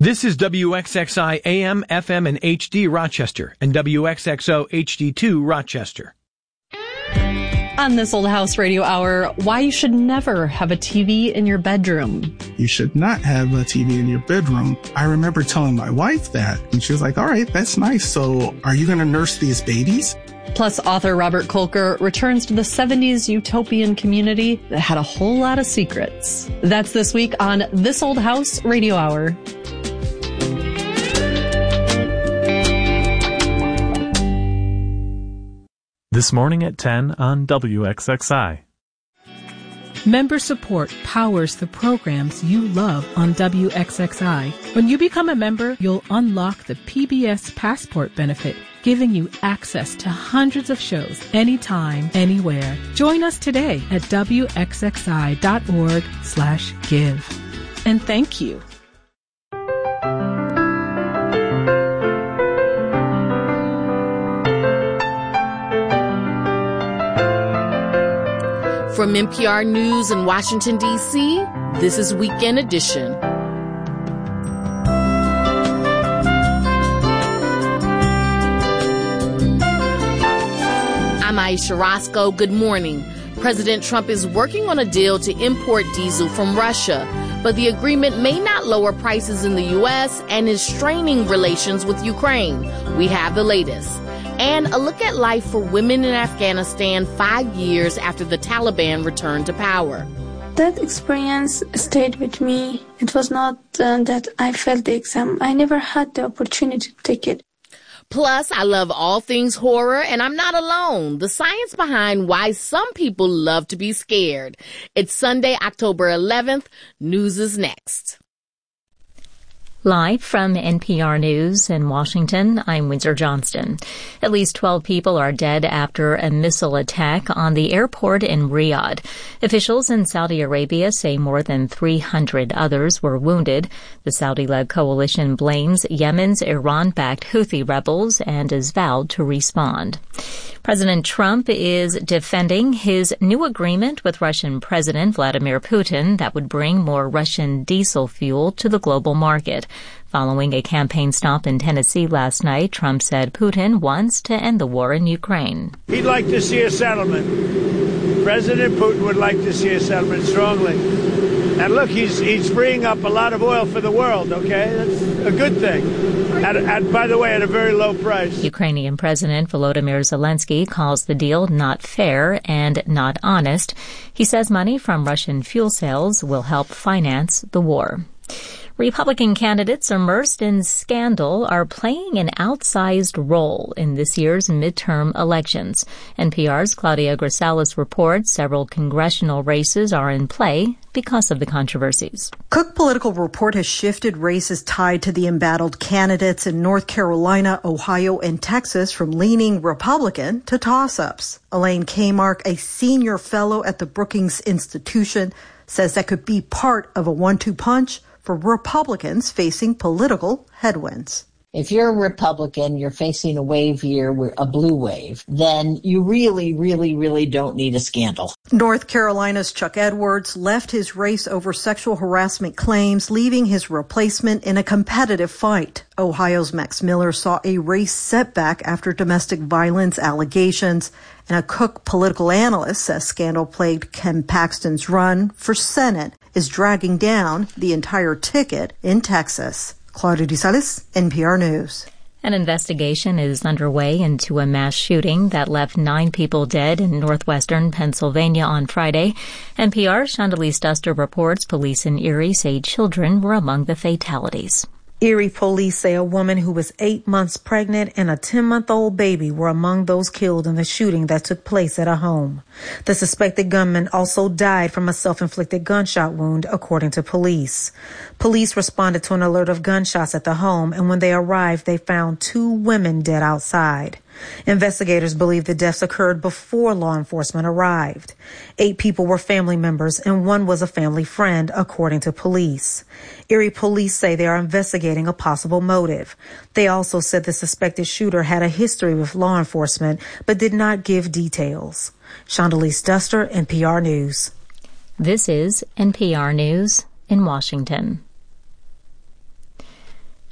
This is WXXI AM, FM, and HD Rochester and WXXO HD2 Rochester. On This Old House Radio Hour, why you should never have a TV in your bedroom. You should not have a TV in your bedroom. I remember telling my wife that, and she was like, all right, that's nice. So are you going to nurse these babies? Plus, author Robert Kolker returns to the 70s utopian community that had a whole lot of secrets. That's this week on This Old House Radio Hour. This morning at 10 on WXXI. Member support powers the programs you love on WXXI. When you become a member, you'll unlock the PBS Passport benefit, giving you access to hundreds of shows anytime, anywhere. Join us today at WXXI.org/give. And thank you. From NPR News in Washington, D.C., this is Weekend Edition. I'm Aisha Roscoe. Good morning. President Trump is working on a deal to import diesel from Russia, but the agreement may not lower prices in the U.S. and is straining relations with Ukraine. We have the latest. And a look at life for women in Afghanistan 5 years after the Taliban returned to power. That experience stayed with me. It was not that I failed the exam. I never had the opportunity to take it. Plus, I love all things horror, and I'm not alone. The science behind why some people love to be scared. It's Sunday, October 11th. News is next. Live from NPR News in Washington, I'm Windsor Johnston. At least 12 people are dead after a missile attack on the airport in Riyadh. Officials in Saudi Arabia say more than 300 others were wounded. The Saudi-led coalition blames Yemen's Iran-backed Houthi rebels and has vowed to respond. President Trump is defending his new agreement with Russian President Vladimir Putin that would bring more Russian diesel fuel to the global market. Following a campaign stop in Tennessee last night, Trump said Putin wants to end the war in Ukraine. He'd like to see a settlement. President Putin would like to see a settlement strongly. And look, he's freeing up a lot of oil for the world, okay? That's a good thing. And by the way, at a very low price. Ukrainian President Volodymyr Zelensky calls the deal not fair and not honest. He says money from Russian fuel sales will help finance the war. Republican candidates immersed in scandal are playing an outsized role in this year's midterm elections. NPR's Claudia Grisales reports several congressional races are in play because of the controversies. Cook Political Report has shifted races tied to the embattled candidates in North Carolina, Ohio, and Texas from leaning Republican to toss-ups. Elaine Kmark, a senior fellow at the Brookings Institution, says that could be part of a 1-2 punch for Republicans facing political headwinds. If you're a Republican, you're facing a wave here, a blue wave, then you really, really, really don't need a scandal. North Carolina's Chuck Edwards left his race over sexual harassment claims, leaving his replacement in a competitive fight. Ohio's Max Miller saw a race setback after domestic violence allegations, and a Cook political analyst says scandal-plagued Ken Paxton's run for Senate is dragging down the entire ticket in Texas. Claudia Grisales, NPR News. An investigation is underway into a mass shooting that left 9 people dead in northwestern Pennsylvania on Friday. NPR's Chandalise Duster reports police in Erie say children were among the fatalities. Erie police say a woman who was 8 months pregnant and a 10-month-old baby were among those killed in the shooting that took place at a home. The suspected gunman also died from a self-inflicted gunshot wound, according to police. Police responded to an alert of gunshots at the home, and when they arrived, they found 2 women dead outside. Investigators believe the deaths occurred before law enforcement arrived. 8 people were family members and 1 was a family friend, according to police. Erie police say they are investigating a possible motive. They also said the suspected shooter had a history with law enforcement but did not give details. Chandalise Duster, NPR News. This is NPR News in Washington.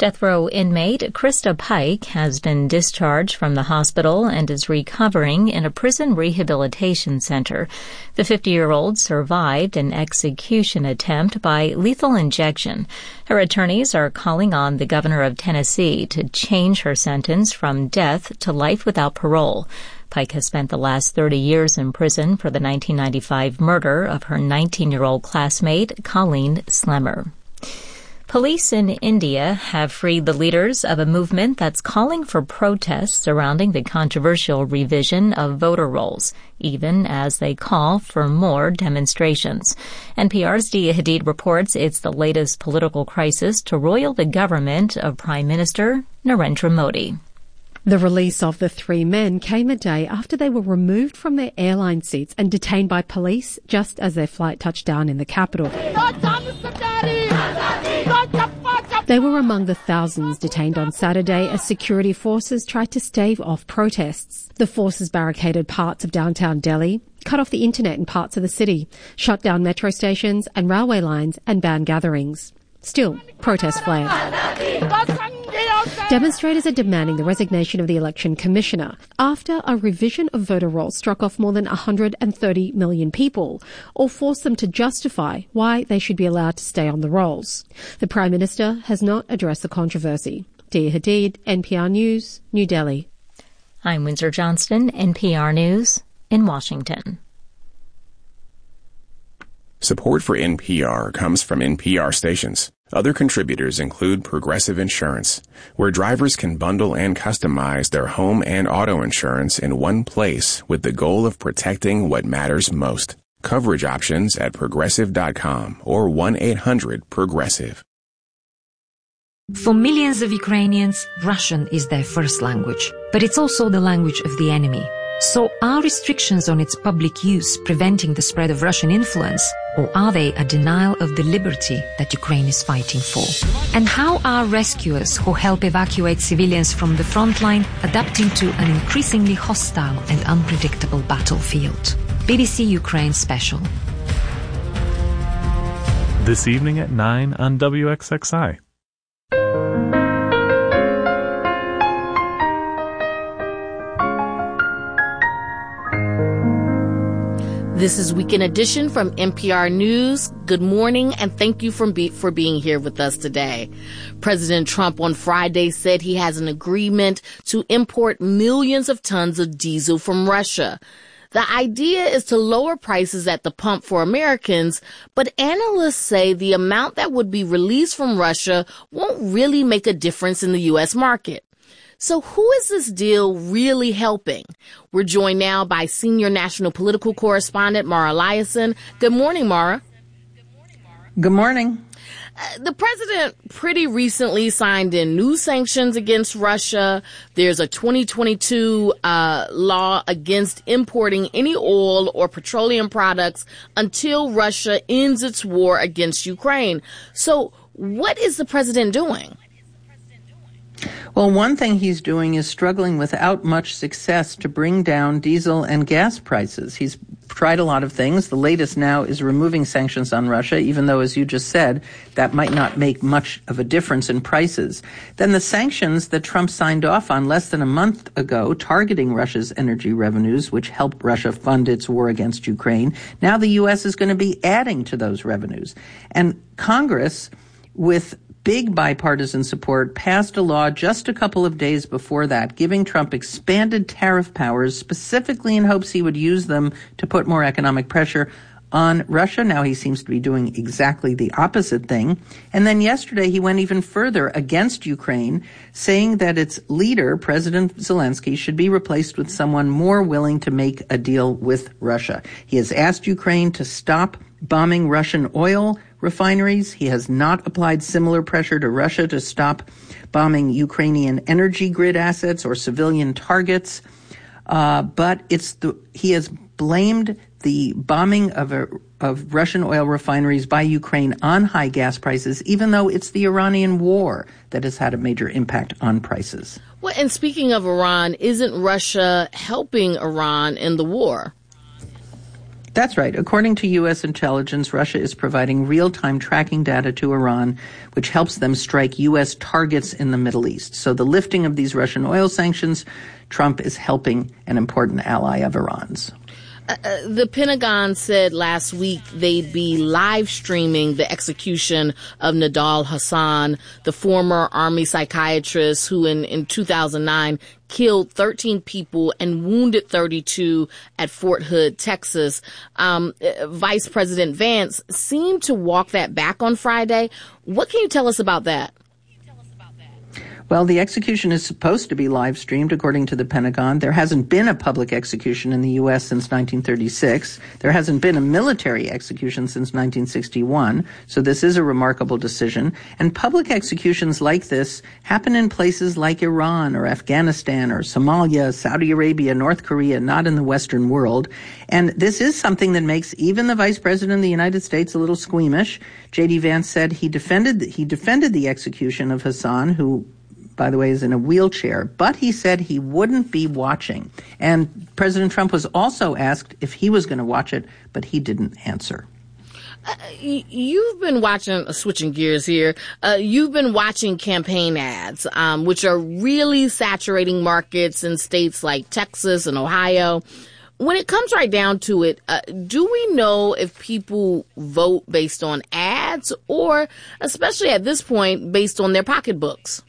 Death row inmate Krista Pike has been discharged from the hospital and is recovering in a prison rehabilitation center. The 50-year-old survived an execution attempt by lethal injection. Her attorneys are calling on the governor of Tennessee to change her sentence from death to life without parole. Pike has spent the last 30 years in prison for the 1995 murder of her 19-year-old classmate, Colleen Slemmer. Police in India have freed the leaders of a movement that's calling for protests surrounding the controversial revision of voter rolls, even as they call for more demonstrations. NPR's Dia Hadid reports it's the latest political crisis to roil the government of Prime Minister Narendra Modi. The release of the three men came a day after they were removed from their airline seats and detained by police just as their flight touched down in the capital. They were among the thousands detained on Saturday as security forces tried to stave off protests. The forces barricaded parts of downtown Delhi, cut off the internet in parts of the city, shut down metro stations and railway lines and banned gatherings. Still, protests flared. Demonstrators are demanding the resignation of the election commissioner after a revision of voter rolls struck off more than 130 million people, or forced them to justify why they should be allowed to stay on the rolls. The Prime Minister has not addressed the controversy. Dia Hadid, NPR News, New Delhi. I'm Windsor Johnston, NPR News in Washington. Support for NPR comes from NPR stations. Other contributors include Progressive Insurance, where drivers can bundle and customize their home and auto insurance in one place with the goal of protecting what matters most. Coverage options at Progressive.com or 1-800-PROGRESSIVE. For millions of Ukrainians, Russian is their first language, but it's also the language of the enemy. So are restrictions on its public use preventing the spread of Russian influence, or are they a denial of the liberty that Ukraine is fighting for? And how are rescuers who help evacuate civilians from the front line adapting to an increasingly hostile and unpredictable battlefield? BBC Ukraine Special. This evening at 9 on WXXI. This is Weekend Edition from NPR News. Good morning, and thank you for being here with us today. President Trump on Friday said he has an agreement to import millions of tons of diesel from Russia. The idea is to lower prices at the pump for Americans, but analysts say the amount that would be released from Russia won't really make a difference in the U.S. market. So who is this deal really helping? We're joined now by senior national political correspondent Mara Liasson. Good morning, Mara. Good morning. The president pretty recently signed in new sanctions against Russia. There's a 2022 law against importing any oil or petroleum products until Russia ends its war against Ukraine. So what is the president doing? Well, one thing he's doing is struggling without much success to bring down diesel and gas prices. He's tried a lot of things. The latest now is removing sanctions on Russia, even though, as you just said, that might not make much of a difference in prices. Then the sanctions that Trump signed off on less than a month ago, targeting Russia's energy revenues, which helped Russia fund its war against Ukraine. Now the U.S. is going to be adding to those revenues. And Congress, with big bipartisan support, passed a law just a couple of days before that, giving Trump expanded tariff powers, specifically in hopes he would use them to put more economic pressure on Russia. Now he seems to be doing exactly the opposite thing. And then yesterday he went even further against Ukraine, saying that its leader, President Zelensky, should be replaced with someone more willing to make a deal with Russia. He has asked Ukraine to stop bombing Russian oil refineries. He has not applied similar pressure to Russia to stop bombing Ukrainian energy grid assets or civilian targets. But he has blamed the bombing of Russian oil refineries by Ukraine on high gas prices, even though it's the Iranian war that has had a major impact on prices. Well, and speaking of Iran, isn't Russia helping Iran in the war? That's right. According to U.S. intelligence, Russia is providing real-time tracking data to Iran, which helps them strike U.S. targets in the Middle East. So the lifting of these Russian oil sanctions, Trump is helping an important ally of Iran's. The Pentagon said last week they'd be live streaming the execution of Nidal Hasan, the former Army psychiatrist who in 2009 killed 13 people and wounded 32 at Fort Hood, Texas. Vice President Vance seemed to walk that back on Friday. What can you tell us about that? Well, the execution is supposed to be live streamed, according to the Pentagon. There hasn't been a public execution in the U.S. since 1936. There hasn't been a military execution since 1961. So this is a remarkable decision. And public executions like this happen in places like Iran or Afghanistan or Somalia, Saudi Arabia, North Korea, not in the Western world. And this is something that makes even the Vice President of the United States a little squeamish. J.D. Vance said he defended the execution of Hassan, who, by the way, is in a wheelchair, but he said he wouldn't be watching. And President Trump was also asked if he was going to watch it, but he didn't answer. You've been watching, switching gears here, you've been watching campaign ads, which are really saturating markets in states like Texas and Ohio. When it comes right down to it, do we know if people vote based on ads or, especially at this point, based on their pocketbooks?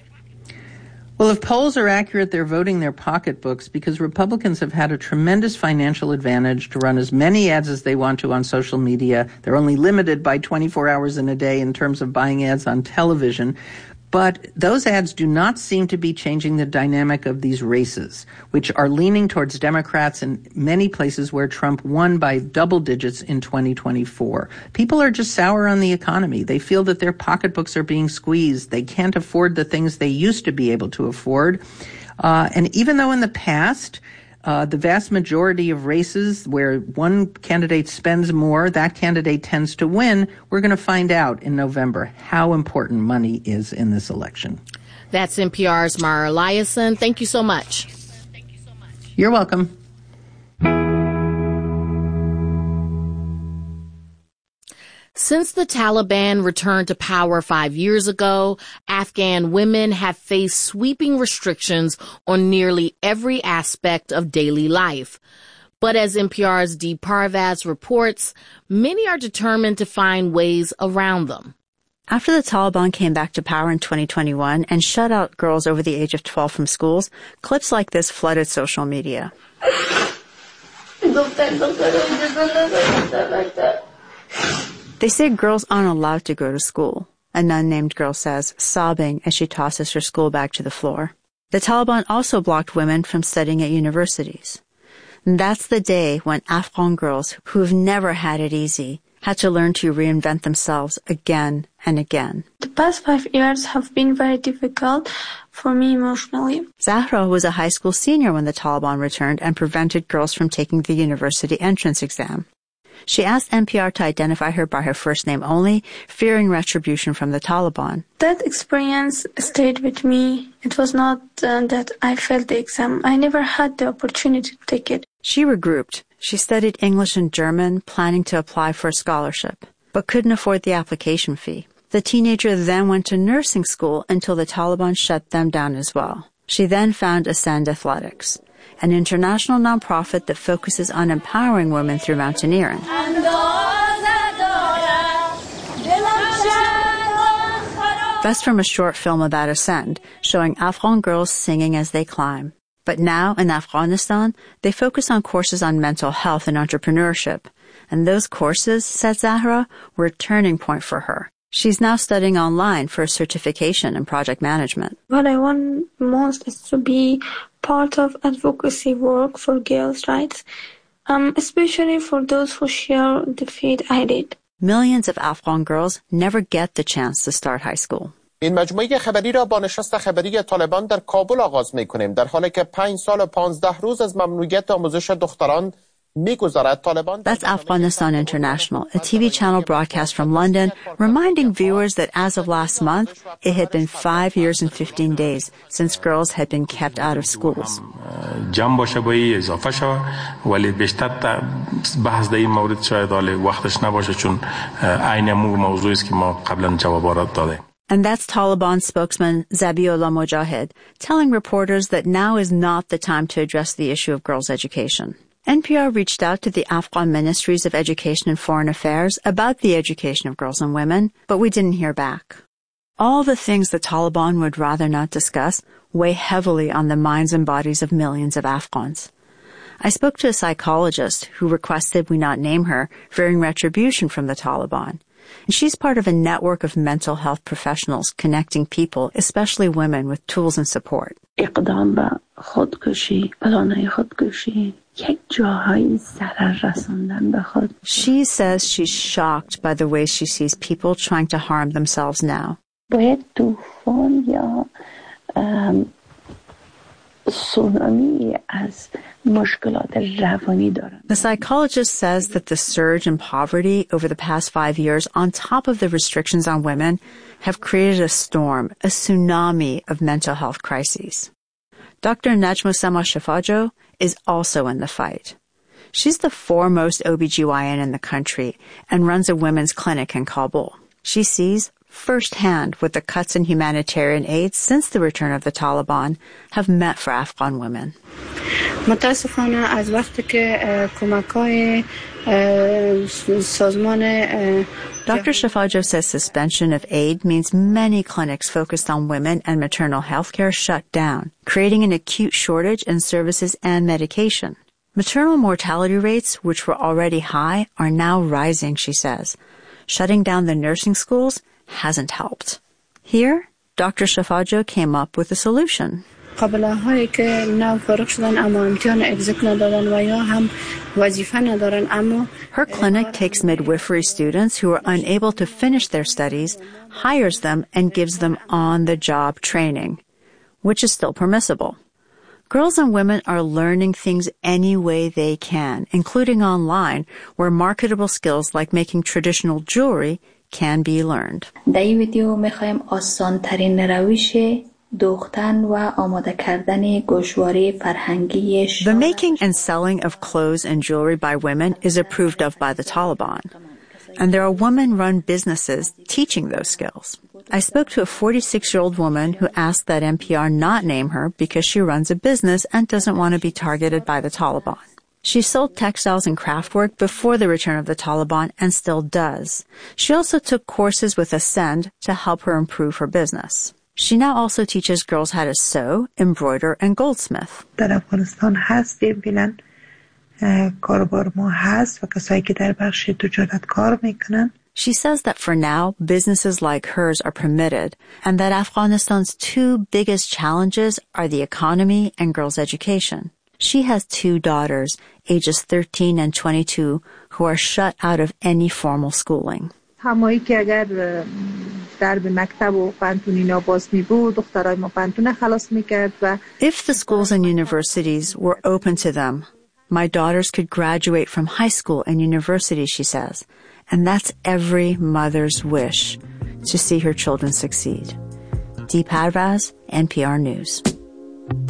Well, if polls are accurate, they're voting their pocketbooks because Republicans have had a tremendous financial advantage to run as many ads as they want to on social media. They're only limited by 24 hours in a day in terms of buying ads on television. But those ads do not seem to be changing the dynamic of these races, which are leaning towards Democrats in many places where Trump won by double digits in 2024. People are just sour on the economy. They feel that their pocketbooks are being squeezed. They can't afford the things they used to be able to afford. And even though in the past, the vast majority of races where one candidate spends more, that candidate tends to win. We're going to find out in November how important money is in this election. That's NPR's Mara Eliason. Thank you so much. You're welcome. Since the Taliban returned to power 5 years ago, Afghan women have faced sweeping restrictions on nearly every aspect of daily life. But as NPR's Dee Parvaz reports, many are determined to find ways around them. After the Taliban came back to power in 2021 and shut out girls over the age of 12 from schools, clips like this flooded social media. They say girls aren't allowed to go to school, an unnamed girl says, sobbing as she tosses her school bag to the floor. The Taliban also blocked women from studying at universities. And that's the day when Afghan girls who've never had it easy had to learn to reinvent themselves again and again. The past 5 years have been very difficult for me emotionally. Zahra was a high school senior when the Taliban returned and prevented girls from taking the university entrance exam. She asked NPR to identify her by her first name only, fearing retribution from the Taliban. That experience stayed with me. It was not that I failed the exam. I never had the opportunity to take it. She regrouped. She studied English and German, planning to apply for a scholarship, but couldn't afford the application fee. The teenager then went to nursing school until the Taliban shut them down as well. She then found Ascend Athletics, an international nonprofit that focuses on empowering women through mountaineering. That's from a short film about Ascend, showing Afghan girls singing as they climb. But now, in Afghanistan, they focus on courses on mental health and entrepreneurship. And those courses, said Zahra, were a turning point for her. She's now studying online for a certification in project management. What I want most is to be part of advocacy work for girls' rights, especially for those who share the fate I did. Millions of Afghan girls never get the chance to start high school. این مجموعه خبری را با نشست خبری طالبان در کابل آغاز می‌کنیم در حالی که 5 سال و 15 روز از ممنوعیت آموزش دختران That's Afghanistan International, a TV channel broadcast from London, reminding viewers that as of last month, it had been 5 years and 15 days since girls had been kept out of schools. And that's Taliban spokesman Zabiullah Mujahid telling reporters that now is not the time to address the issue of girls' education. NPR reached out to the Afghan Ministries of Education and Foreign Affairs about the education of girls and women, but we didn't hear back. All the things the Taliban would rather not discuss weigh heavily on the minds and bodies of millions of Afghans. I spoke to a psychologist who requested we not name her, fearing retribution from the Taliban. And she's part of a network of mental health professionals connecting people, especially women, with tools and support. She says she's shocked by the way she sees people trying to harm themselves now. The psychologist says that the surge in poverty over the past 5 years, on top of the restrictions on women, have created a storm, a tsunami of mental health crises. Dr. Najmosema Shifajo is also in the fight. She's the foremost OBGYN in the country and runs a women's clinic in Kabul. She sees firsthand what the cuts in humanitarian aid since the return of the Taliban have meant for Afghan women. Dr. Shifajo says suspension of aid means many clinics focused on women and maternal health care shut down, creating an acute shortage in services and medication. Maternal mortality rates, which were already high, are now rising, she says. Shutting down the nursing schools hasn't helped. Here, Dr. Shifajo came up with a solution. Her clinic takes midwifery students who are unable to finish their studies, hires them, and gives them on-the-job training, which is still permissible. Girls and women are learning things any way they can, including online, where marketable skills like making traditional jewelry can be learned. The making and selling of clothes and jewelry by women is approved of by the Taliban, and there are women-run businesses teaching those skills. I spoke to a 46-year-old woman who asked that NPR not name her because she runs a business and doesn't want to be targeted by the Taliban. She sold textiles and craftwork before the return of the Taliban and still does. She also took courses with Ascend to help her improve her business. She now also teaches girls how to sew, embroider, and goldsmith. در افغانستان هستیم فعلا کاروبار ما هست و کسایی که در بخش تجارت کار میکنن. She says that for now, businesses like hers are permitted and that Afghanistan's two biggest challenges are the economy and girls' education. She has 2 daughters, ages 13 and 22, who are shut out of any formal schooling. If the schools and universities were open to them, my daughters could graduate from high school and university, she says. And that's every mother's wish, to see her children succeed. Dee Parvaz, NPR News.